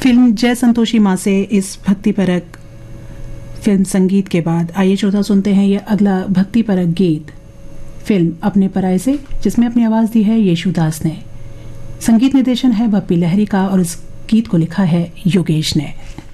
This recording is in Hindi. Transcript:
फिल्म जय संतोषी माँ से इस भक्तिपरक फिल्म संगीत के बाद आइए श्रोता सुनते हैं ये अगला भक्तिपरक गीत फिल्म अपने पराये से, जिसमें अपनी आवाज़ दी है येशुदास ने। संगीत निर्देशन है बप्पी लहरी का और इस गीत को लिखा है योगेश ने।